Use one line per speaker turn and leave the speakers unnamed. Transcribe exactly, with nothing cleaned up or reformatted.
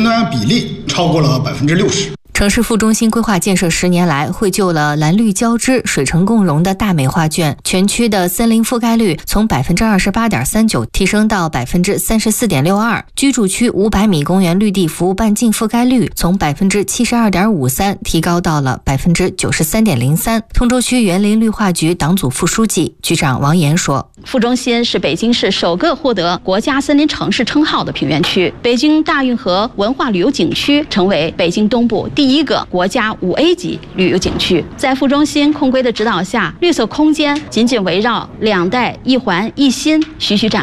能源比例超过了百分之六十。
城市副中心规划建设十年来，绘就了蓝绿交织、水城共融的大美画卷。全区的森林覆盖率从百分之二十八点三九提升到百分之三十四点六二，居住区五百米公园绿地服务半径覆盖率从百分之七十二点五三提高到了百分之九十三点零三。通州区园林绿化局党组副书记、局长王岩说：“
副中心是北京市首个获得国家森林城市称号的平原区，北京大运河文化旅游景区成为北京东部第一个国家五 A 级旅游景区。在副中心控规的指导下，绿色空间紧紧围绕两带一环一心徐徐展